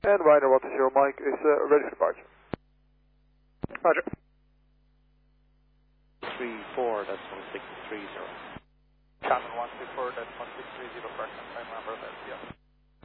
And Ryder 120 Mike is ready for departure. Roger. 34, that's 1630.